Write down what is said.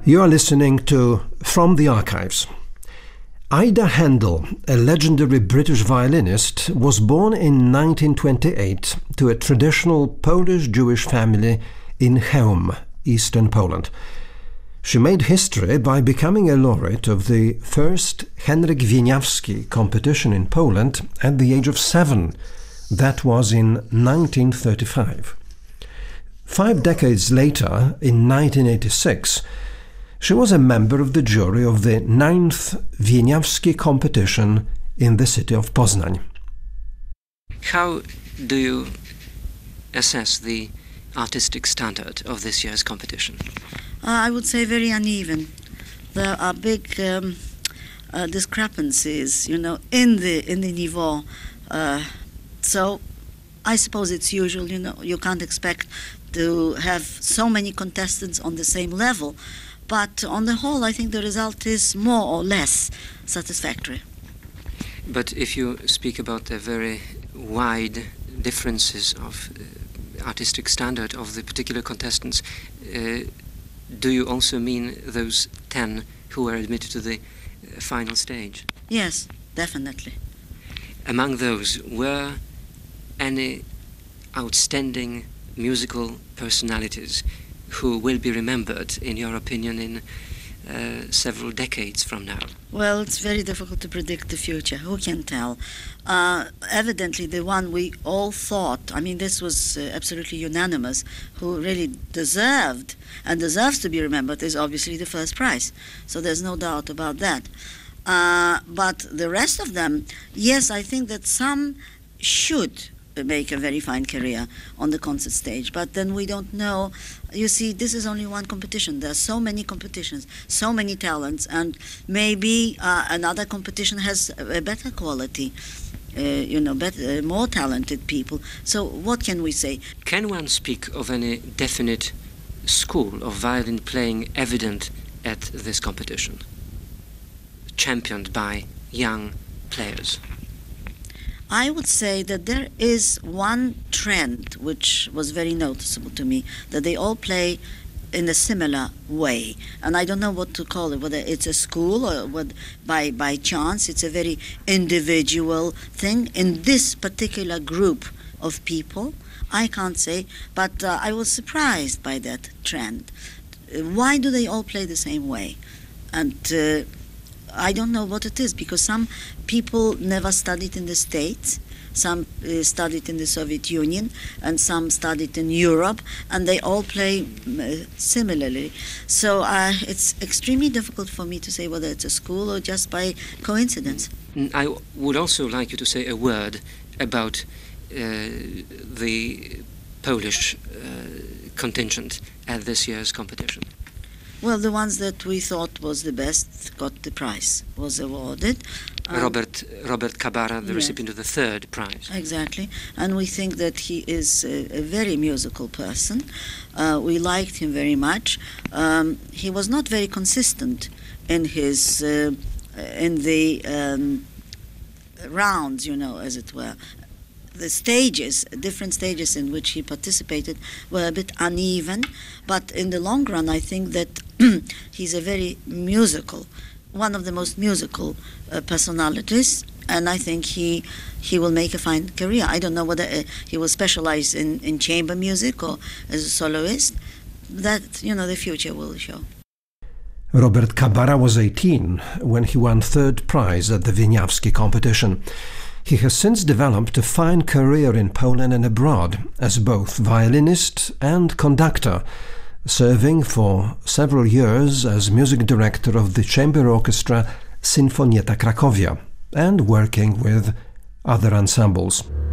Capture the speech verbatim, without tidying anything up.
You are listening to From the Archives. Ida Haendel, a legendary British violinist, was born in nineteen twenty-eight to a traditional Polish-Jewish family in Chełm, eastern Poland. She made history by becoming a laureate of the first Henryk Wieniawski competition in Poland at the age of seven. That was in nineteen thirty-five. Five decades later, in nineteen eighty-six, she was a member of the jury of the ninth Wieniawski competition in the city of Poznań. How do you assess the artistic standard of this year's competition? Uh, I would say very uneven. There are big um, uh, discrepancies, you know, in the in the niveau. Uh, so I suppose it's usual, you know, you can't expect to have so many contestants on the same level. But on the whole, I think the result is more or less satisfactory. But if you speak about the very wide differences of uh, artistic standard of the particular contestants, uh, do you also mean those ten who were admitted to the uh, final stage? Yes, definitely. Among those, were any outstanding musical personalities who will be remembered, in your opinion, in uh, several decades from now? Well, it's very difficult to predict the future. Who can tell? Uh, evidently, the one we all thought, I mean, this was uh, absolutely unanimous, who really deserved and deserves to be remembered is obviously the first prize. So there's no doubt about that. Uh, but the rest of them, yes, I think that some should make a very fine career on the concert stage, but then we don't know. You see, this is only one competition. There are so many competitions, so many talents, and maybe uh, another competition has a better quality, uh, you know, better, more talented people. So what can we say? Can one speak of any definite school of violin playing evident at this competition, championed by young players? I would say that there is one trend which was very noticeable to me, that they all play in a similar way. And I don't know what to call it, whether it's a school or what, by, by chance. It's a very individual thing. In this particular group of people, I can't say, but uh, I was surprised by that trend. Why do they all play the same way? And uh, I don't know what it is, because some people never studied in the States, some uh, studied in the Soviet Union, and some studied in Europe, and they all play uh, similarly. So uh, it's extremely difficult for me to say whether it's a school or just by coincidence. I would also like you to say a word about uh, the Polish uh, contingent at this year's competition. Well, the ones that we thought was the best got the prize, was awarded. Um, Robert Robert Kabara, the yeah. recipient of the third prize. Exactly, and we think that he is a, a very musical person. Uh, we liked him very much. Um, he was not very consistent in his uh, in the um, rounds, you know, as it were. The stages, different stages in which he participated, were a bit uneven, but in the long run, I think that he's a very musical, one of the most musical uh, personalities, and I think he he will make a fine career. I don't know whether uh, he will specialize in, in chamber music or as a soloist. That, you know, the future will show. Robert Kabara was eighteen when he won third prize at the Wieniawski competition. He has since developed a fine career in Poland and abroad as both violinist and conductor, serving for several years as music director of the chamber orchestra Sinfonietta Cracovia and working with other ensembles.